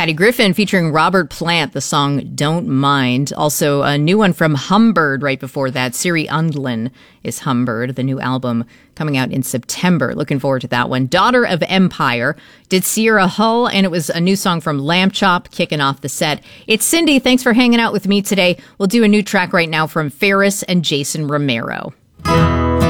Patty Griffin featuring Robert Plant, the song Don't Mind. Also, a new one from Humbird right before that. Siri Undlin is Humbird, the new album coming out in September. Looking forward to that one. Daughter of Empire did Sierra Hull, and it was a new song from Lamb Chop kicking off the set. It's Cindy. Thanks for hanging out with me today. We'll do a new track right now from Ferris and Jason Romero.